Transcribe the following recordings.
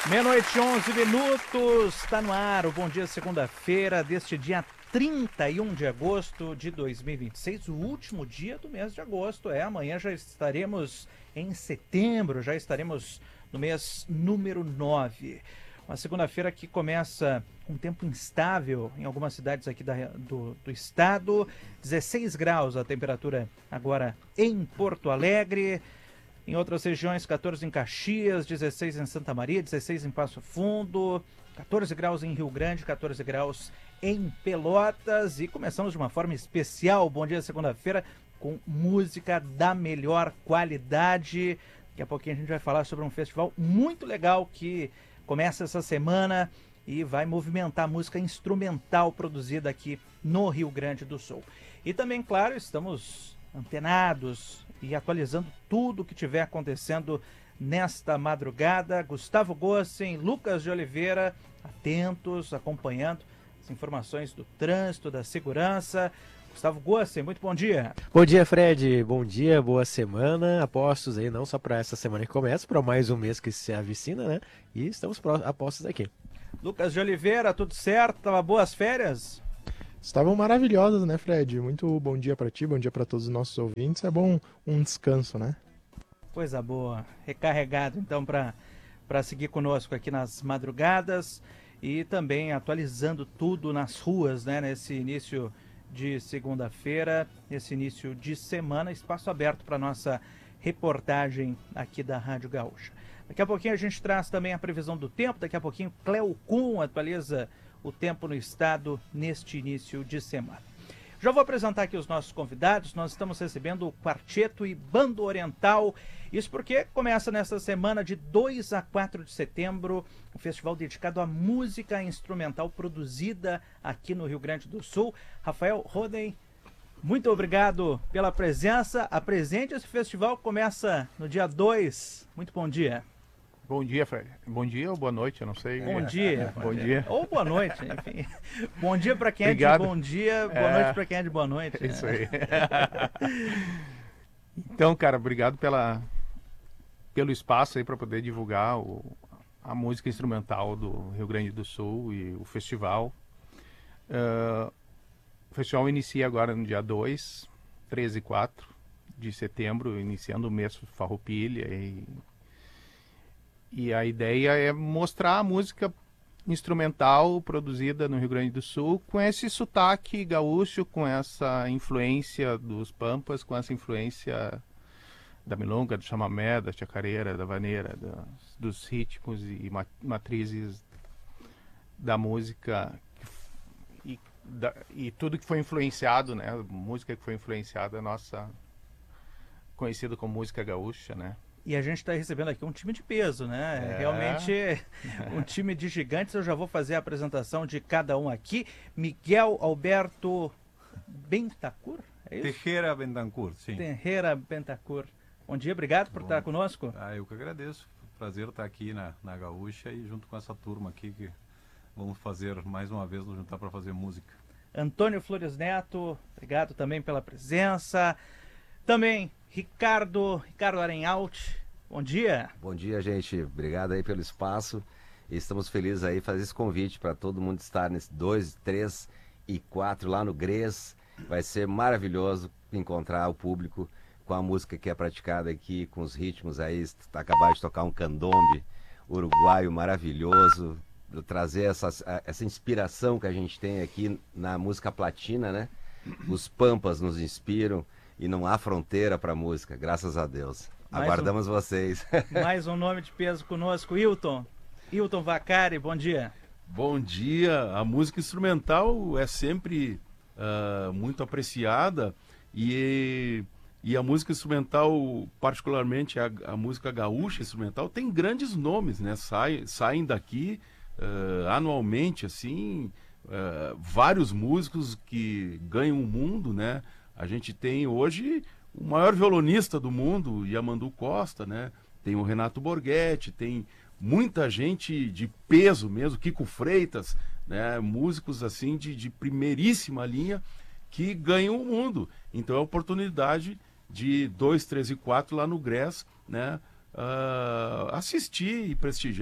Meia-noite, 11 minutos, está no ar o Bom Dia Segunda-feira deste dia 31 de agosto de 2026, o último dia do mês de agosto. Amanhã já estaremos em setembro, já estaremos no mês número 9. Uma segunda-feira que começa com um tempo instável em algumas cidades aqui do estado. 16 graus a temperatura agora em Porto Alegre. Em outras regiões, 14 em Caxias, 16 em Santa Maria, 16 em Passo Fundo, 14 graus em Rio Grande, 14 graus em Pelotas. E começamos de uma forma especial, Bom Dia Segunda-feira, com música da melhor qualidade. Daqui a pouquinho a gente vai falar sobre um festival muito legal que começa essa semana e vai movimentar a música instrumental produzida aqui no Rio Grande do Sul. E também, claro, estamos antenados e atualizando tudo o que estiver acontecendo nesta madrugada. Gustavo Gossen, Lucas de Oliveira, atentos, acompanhando as informações do trânsito, da segurança. Gustavo Gossen, muito bom dia. Bom dia, Fred. Bom dia, boa semana. Apostos aí, não só para essa semana que começa, para mais um mês que se avicina, né? E estamos apostos aqui. Lucas de Oliveira, tudo certo? Tava boas férias? Estavam maravilhosas, né, Fred? Muito bom dia para ti, bom dia para todos os nossos ouvintes. É bom um descanso, né? Coisa boa. Recarregado, então, para seguir conosco aqui nas madrugadas e também atualizando tudo nas ruas, né, nesse início de segunda-feira, nesse início de semana. Espaço aberto para nossa reportagem aqui da Rádio Gaúcha. Daqui a pouquinho a gente traz também a previsão do tempo. Daqui a pouquinho Cleo Kuhn atualiza o tempo no estado neste início de semana. Já vou apresentar aqui os nossos convidados. Nós estamos recebendo o Quarteto e Banda Oriental. Isso porque começa nesta semana de 2 a 4 de setembro um festival dedicado à música instrumental produzida aqui no Rio Grande do Sul. Rafael Roden, muito obrigado pela presença. Apresente esse festival, começa no dia 2. Muito bom dia. Bom dia, Fred. Bom dia ou boa noite, eu não sei. Bom dia. Bom dia. Ou boa noite, enfim. Bom dia para quem Obrigado. É de bom dia, boa noite para quem é de boa noite. Isso aí. Então, cara, obrigado pelo espaço aí para poder divulgar a música instrumental do Rio Grande do Sul e o festival. O festival inicia agora no dia 2, 13 e 4 de setembro, iniciando o mês Farroupilha e a ideia é mostrar a música instrumental produzida no Rio Grande do Sul com esse sotaque gaúcho, com essa influência dos pampas, com essa influência da milonga, do chamamé, da chacareira, da vaneira, dos ritmos e matrizes da música e tudo que foi influenciado, né? Música que foi influenciada, nossa, conhecida como música gaúcha, né? E a gente está recebendo aqui um time de peso, né? Realmente um time de gigantes. Eu já vou fazer a apresentação de cada um aqui. Miguel Alberto Bentancur, é isso? Teixeira Bentancur, sim. Teixeira Bentancur. Bom dia, obrigado por estar conosco. Eu que agradeço. Prazer estar aqui na Gaúcha e junto com essa turma aqui que vamos fazer mais uma vez, nos juntar para fazer música. Antônio Flores Neto, obrigado também pela presença. Também Ricardo Arenhalt, bom dia. Bom dia, gente. Obrigado aí pelo espaço. Estamos felizes aí fazer esse convite para todo mundo estar nesse 2, 3 e 4 lá no GRES. Vai ser maravilhoso encontrar o público com a música que é praticada aqui, com os ritmos aí. Acabar de tocar um candombe uruguaio maravilhoso, trazer essa inspiração que a gente tem aqui na música platina, né? Os pampas nos inspiram. E não há fronteira para música, graças a Deus. Aguardamos vocês. Mais um nome de peso conosco, Hilton Vacari, bom dia. Bom dia. A música instrumental é sempre muito apreciada e a música instrumental, particularmente a música gaúcha instrumental, tem grandes nomes, né? Saem daqui anualmente, assim, vários músicos que ganham o mundo, né? A gente tem hoje o maior violonista do mundo, Yamandu Costa, né? Tem o Renato Borghetti, tem muita gente de peso mesmo, Kiko Freitas, né? Músicos assim de primeiríssima linha que ganham o mundo. Então é a oportunidade de 2, 3 e 4 lá no GRES, né? Assistir e prestigiar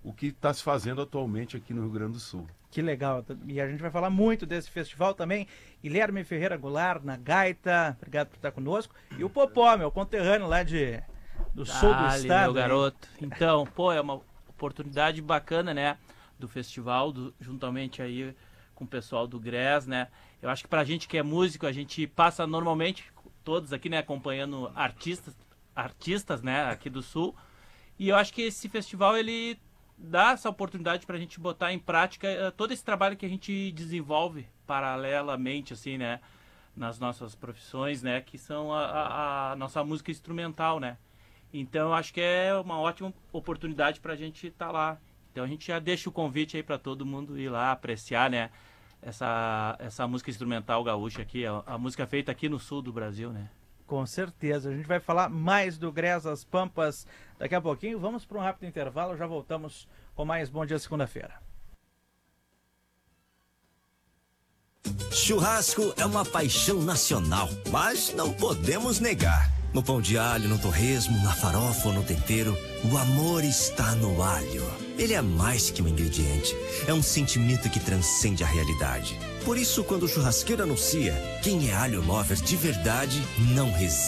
o que está se fazendo atualmente aqui no Rio Grande do Sul. Que legal. E a gente vai falar muito desse festival também. Guilherme Ferreira Goulart na gaita, obrigado por estar conosco. E o Popó, meu conterrâneo lá do sul do estado. Meu garoto. Então, pô, é uma oportunidade bacana, né, do festival, juntamente aí com o pessoal do GRES, né. Eu acho que pra gente que é músico, a gente passa normalmente, todos aqui, né, acompanhando artistas, né, aqui do sul. E eu acho que esse festival, ele dá essa oportunidade pra gente botar em prática todo esse trabalho que a gente desenvolve paralelamente, assim, né, nas nossas profissões, né, que são a nossa música instrumental, né. Então eu acho que é uma ótima oportunidade pra gente estar lá. Então a gente já deixa o convite aí pra todo mundo ir lá apreciar, né, essa música instrumental gaúcha aqui, a música feita aqui no sul do Brasil, né. Com certeza. A gente vai falar mais do GRES das Pampas daqui a pouquinho. Vamos para um rápido intervalo, já voltamos com mais Bom Dia Segunda-feira. Churrasco é uma paixão nacional, mas não podemos negar. No pão de alho, no torresmo, na farofa ou no tempero, o amor está no alho. Ele é mais que um ingrediente, é um sentimento que transcende a realidade. Por isso, quando o churrasqueiro anuncia, quem é alho lover de verdade não resiste.